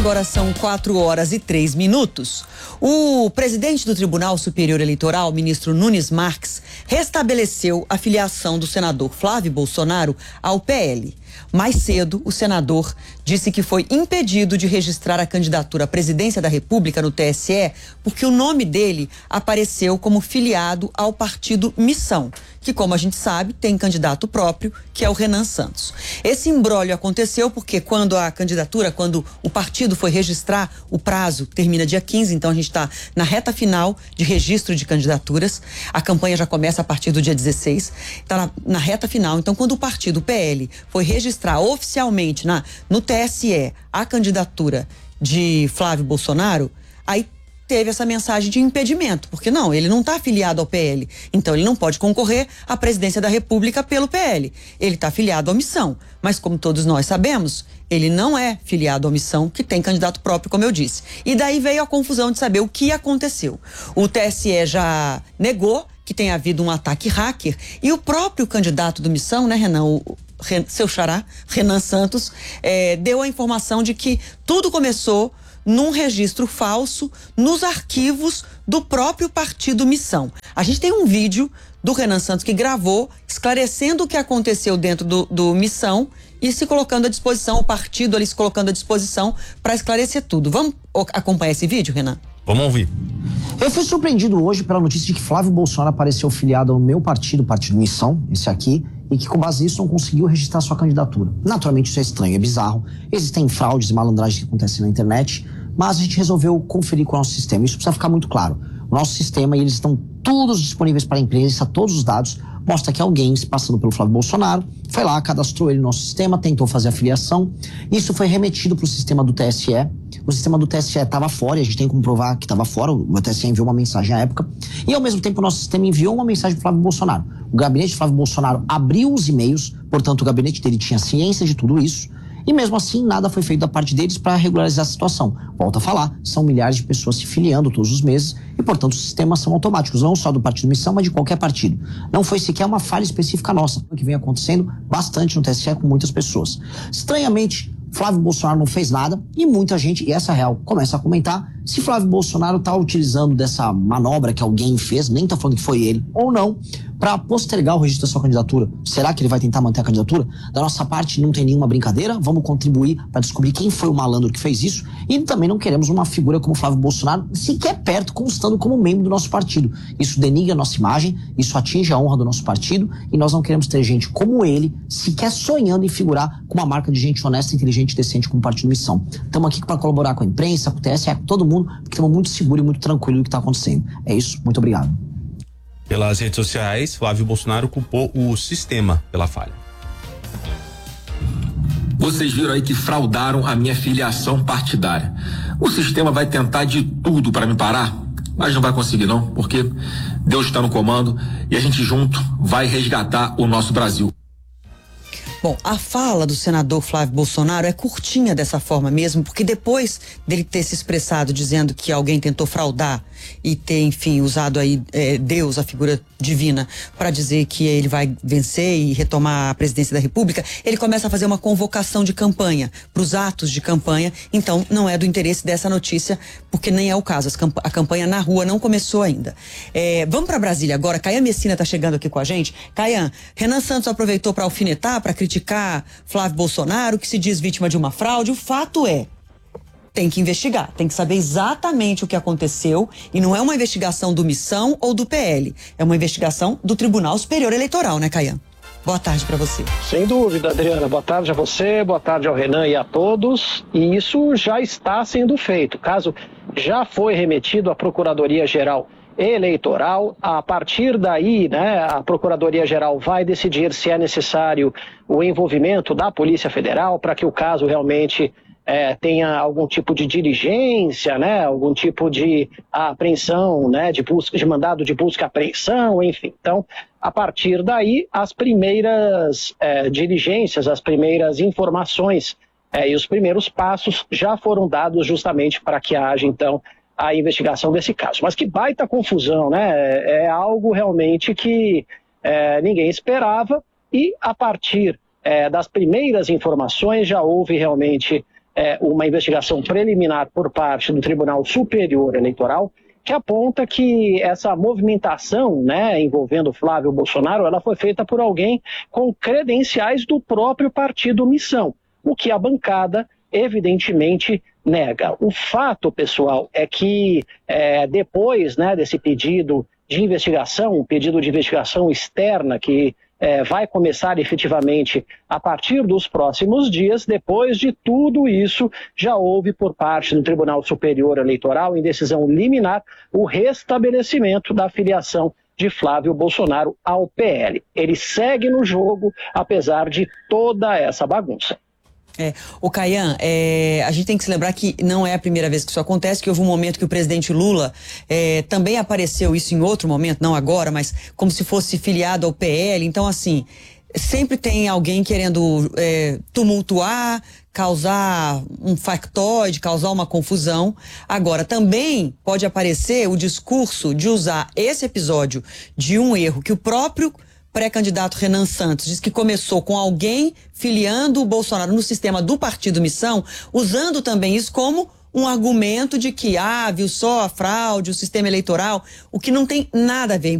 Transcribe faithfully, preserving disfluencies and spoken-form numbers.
Agora são quatro horas e três minutos. O presidente do Tribunal Superior Eleitoral, ministro Nunes Marques, restabeleceu a filiação do senador Flávio Bolsonaro ao P L. Mais cedo, o senador disse que foi impedido de registrar a candidatura à presidência da República no T S E porque o nome dele apareceu como filiado ao partido Missão, que, como a gente sabe, tem candidato próprio, que é o Renan Santos. Esse imbróglio aconteceu porque quando a candidatura, quando o partido foi registrar, o prazo termina dia quinze, então a gente está na reta final de registro de candidaturas. A campanha já começa a partir do dia dezesseis, está na, na reta final. Então, quando o partido, o P L, foi registrar oficialmente na, no T S E a candidatura de Flávio Bolsonaro, aí teve essa mensagem de impedimento, porque não, ele não está afiliado ao P L, então ele não pode concorrer à presidência da República pelo P L. Ele está afiliado à Missão, mas como todos nós sabemos, ele não é filiado à Missão, que tem candidato próprio, como eu disse. E daí veio a confusão de saber o que aconteceu. O T S E já negou que tenha havido um ataque hacker e o próprio candidato do Missão, né, Renan, o seu xará, Renan Santos, é, deu a informação de que tudo começou num registro falso nos arquivos do próprio partido Missão. A gente tem um vídeo do Renan Santos que gravou esclarecendo o que aconteceu dentro do, do Missão e se colocando à disposição, o partido ali se colocando à disposição para esclarecer tudo. Vamos acompanhar esse vídeo, Renan? Vamos ouvir. Eu fui surpreendido hoje pela notícia de que Flávio Bolsonaro apareceu filiado ao meu partido, o Partido Missão, esse aqui, e que com base nisso não conseguiu registrar sua candidatura. Naturalmente isso é estranho, é bizarro. Existem fraudes e malandragens que acontecem na internet, mas a gente resolveu conferir com o nosso sistema. Isso precisa ficar muito claro. O nosso sistema, e eles estão todos disponíveis para a imprensa, todos os dados, mostra que alguém, se passando pelo Flávio Bolsonaro, foi lá, cadastrou ele no nosso sistema, tentou fazer a filiação. Isso foi remetido para o sistema do T S E. O sistema do T S E estava fora, e a gente tem que comprovar que estava fora. O T S E enviou uma mensagem à época. E, ao mesmo tempo, o nosso sistema enviou uma mensagem para o Flávio Bolsonaro. O gabinete de Flávio Bolsonaro abriu os e-mails, portanto, o gabinete dele tinha ciência de tudo isso. E mesmo assim, nada foi feito da parte deles para regularizar a situação. Volto a falar, são milhares de pessoas se filiando todos os meses e, portanto, os sistemas são automáticos, não só do Partido Missão, mas de qualquer partido. Não foi sequer uma falha específica nossa, que vem acontecendo bastante no T S E com muitas pessoas. Estranhamente, Flávio Bolsonaro não fez nada e muita gente, e essa é real, começa a comentar se Flávio Bolsonaro está utilizando dessa manobra que alguém fez, nem está falando que foi ele, ou não, para postergar o registro da sua candidatura. Será que ele vai tentar manter a candidatura? Da nossa parte, não tem nenhuma brincadeira, vamos contribuir para descobrir quem foi o malandro que fez isso, e também não queremos uma figura como Flávio Bolsonaro sequer perto, constando como membro do nosso partido. Isso denigra a nossa imagem, isso atinge a honra do nosso partido, e nós não queremos ter gente como ele, sequer sonhando em figurar com uma marca de gente honesta, inteligente e decente como Partido Missão. Estamos aqui para colaborar com a imprensa, com o T S E, com todo mundo, porque estamos muito seguros e muito tranquilos do que está acontecendo. É isso, muito obrigado. Pelas redes sociais, Flávio Bolsonaro culpou o sistema pela falha. Vocês viram aí que fraudaram a minha filiação partidária. O sistema vai tentar de tudo para me parar, mas não vai conseguir não, porque Deus está no comando e a gente junto vai resgatar o nosso Brasil. Bom, a fala do senador Flávio Bolsonaro é curtinha dessa forma mesmo, porque depois dele ter se expressado dizendo que alguém tentou fraudar e ter, enfim, usado aí é, Deus, a figura divina, para dizer que ele vai vencer e retomar a presidência da República, ele começa a fazer uma convocação de campanha para os atos de campanha. Então, não é do interesse dessa notícia, porque nem é o caso. A campanha na rua não começou ainda. É, vamos para Brasília agora. Caian Messina está chegando aqui com a gente. Caian, Renan Santos aproveitou para alfinetar, para criticar Flávio Bolsonaro, que se diz vítima de uma fraude. O fato é, tem que investigar, tem que saber exatamente o que aconteceu, e não é uma investigação do Missão ou do P L, é uma investigação do Tribunal Superior Eleitoral, né, Caian? Boa tarde para você. Sem dúvida, Adriana. Boa tarde a você, boa tarde ao Renan e a todos. E isso já está sendo feito. O caso já foi remetido à Procuradoria-Geral Eleitoral. A partir daí, né, a Procuradoria-Geral vai decidir se é necessário o envolvimento da Polícia Federal para que o caso realmente É, tenha algum tipo de diligência, né, algum tipo de apreensão, né, de busca, de mandado de busca e apreensão, enfim. Então, a partir daí, as primeiras é, diligências, as primeiras informações é, e os primeiros passos já foram dados justamente para que haja, então, a investigação desse caso. Mas que baita confusão, né? É, é algo realmente que é, ninguém esperava, e a partir é, das primeiras informações já houve realmente é, uma investigação preliminar por parte do Tribunal Superior Eleitoral, que aponta que essa movimentação, né, envolvendo Flávio Bolsonaro, ela foi feita por alguém com credenciais do próprio partido Missão, o que a bancada evidentemente nega. O fato, pessoal, é que é, depois, né, desse pedido de investigação, um pedido de investigação externa que é, vai começar efetivamente a partir dos próximos dias, depois de tudo isso, já houve por parte do Tribunal Superior Eleitoral, em decisão liminar, o restabelecimento da filiação de Flávio Bolsonaro ao P L. Ele segue no jogo, apesar de toda essa bagunça. É, o Caian, é, a gente tem que se lembrar que não é a primeira vez que isso acontece, que houve um momento que o presidente Lula é, também apareceu isso em outro momento, não agora, mas como se fosse filiado ao P L. Então, assim, sempre tem alguém querendo é, tumultuar, causar um factoide, causar uma confusão. Agora, também pode aparecer o discurso de usar esse episódio de um erro que o próprio pré-candidato Renan Santos diz que começou com alguém filiando o Bolsonaro no sistema do Partido Missão, usando também isso como um argumento de que, ah, viu só a fraude, o sistema eleitoral, o que não tem nada a ver.